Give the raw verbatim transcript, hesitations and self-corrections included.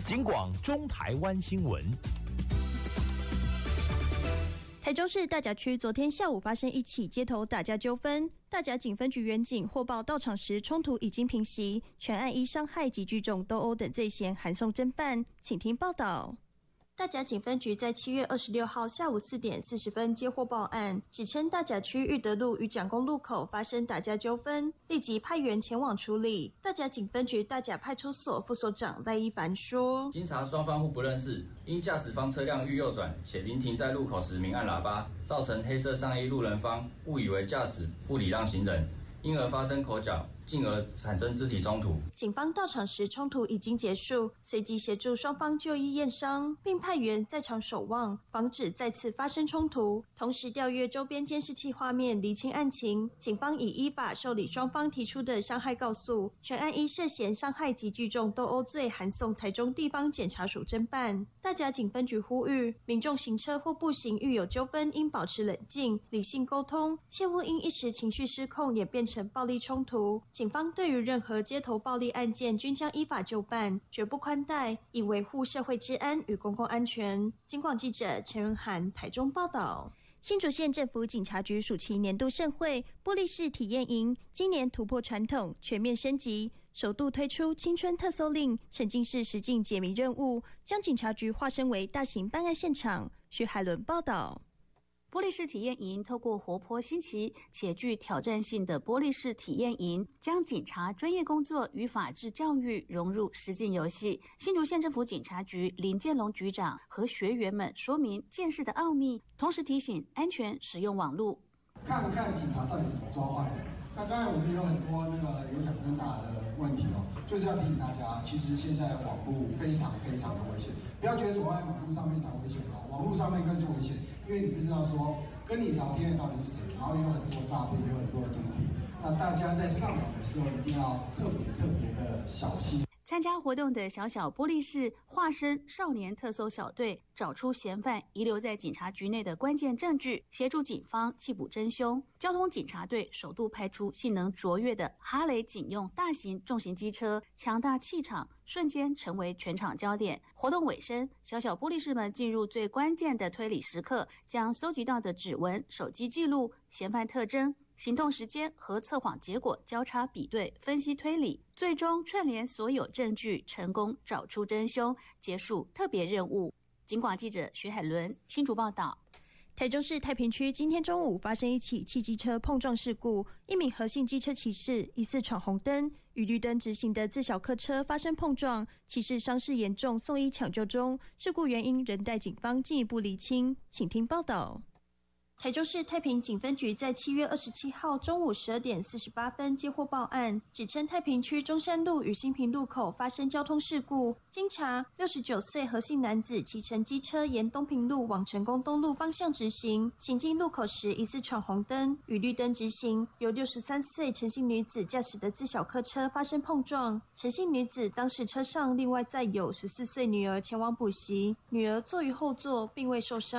警广中台湾新闻。 台中市大甲区昨天下午发生一起街头打架纠纷，大甲警分局员警获报到场时，冲突已经平息，全案依伤害及聚众斗殴等罪嫌函送侦办。请听报道。大甲警分局在七月二十六号下午四点四十分接获报案，指称大甲区裕德路与蒋公路口发生打架纠纷，立即派员前往处理。大甲警分局大甲派出所副所长赖一凡说：“ 经查双方互不认识，因驾驶方车辆欲右转，且临停在路口时明按喇叭，造成黑色上衣路人方误以为驾驶不礼让行人，因而发生口角，进而产生肢体冲突。 警方到场时，冲突已经结束，随即协助双方就医验伤，并派员在场守望，防止再次发生冲突。同时调阅周边监视器画面，厘清案情。警方已依法受理双方提出的伤害告诉，全案依涉嫌伤害及聚众斗殴罪函送台中地方检察署侦办。大甲警分局呼吁民众行车或步行遇有纠纷，应保持冷静、理性沟通，切勿因一时情绪失控演变成暴力冲突。警方对于任何街头暴力案件均将依法就办，绝不宽待，以维护社会治安与公共安全。警广记者陈润涵台中报道。新竹县政府警察局暑期年度盛会玻璃市体验营，今年突破传统，全面升级，首度推出青春特搜令沉浸式实境解谜任务，将警察局化身为大型办案现场。徐海伦报道。 玻璃式体验营透过活泼新奇且具挑战性的玻璃式体验营，将警察专业工作与法治教育融入实境游戏。新竹县政府警察局林建龙局长和学员们说明见识的奥秘，同时提醒安全使用网络。 看看警察到底怎么抓坏人。那刚才我们有很多那个有奖征答的问题哦，就是要提醒大家，其实现在网络非常非常的危险，不要觉得走在马路上面才危险哦，网络上面更是危险，因为你不知道说跟你聊天的到底是谁，然后有很多诈骗，有很多的毒品。那大家在上网的时候一定要特别特别的小心。 参加活动的小小玻璃市化身少年特搜小队，找出嫌犯遗留在警察局内的关键证据，协助警方缉捕真凶。交通警察队首度派出性能卓越的哈雷警用大型重型机车，强大气场瞬间成为全场焦点。活动尾声，小小玻璃士们进入最关键的推理时刻，将搜集到的指纹、手机记录、嫌犯特征、行动时间和测谎结果交叉比对，分析推理，最终串联所有证据，成功找出真凶，结束特别任务。警广记者徐海伦新竹报道。 台中市太平区今天中午发生一起汽机车碰撞事故，一名何姓机车骑士疑似闯红灯，与绿灯直行的自小客车发生碰撞，骑士伤势严重，送医抢救中，事故原因仍待警方进一步厘清。请听报道。台中市太平警分局在七月二十七号中午十二点四十八分接获报案，指称太平区中山路与新平路口发生交通事故。经查，六十九岁何姓男子骑乘机车沿东平路往成功东路方向直行，行经路口时疑似闯红灯，与绿灯直行，由六十三岁陈姓女子驾驶的自小客车发生碰撞。陈姓女子当时车上另外载有十四岁女儿前往补习，女儿坐于后座，并未受伤。